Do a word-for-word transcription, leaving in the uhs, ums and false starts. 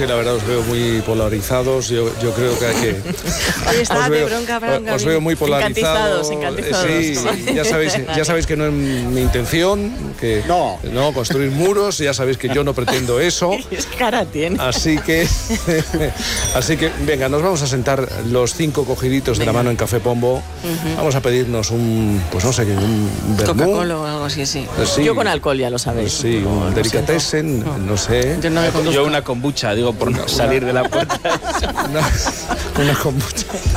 que la verdad os veo muy polarizados. Yo, yo creo que hay que... Hoy está os de veo, bronca, bronca. Os veo muy polarizados. Encantizados, encantizados. Sí, ya sabéis, ya sabéis que no es mi intención, que no. no construir muros, ya sabéis que yo no pretendo eso. ¿Qué cara tiene? Así que, así que, venga, nos vamos a sentar los cinco cogiditos venga. de la mano en Café Pombo. Uh-huh. Vamos a pedirnos un, pues no sé, un vermú. Coca-Cola o algo así, sí. sí. Yo con alcohol, ya lo sabéis. Sí, un no, delicatessen, no, no sé. Yo, no Yo una kombucha, digo, por no salir de la puerta. una, una kombucha.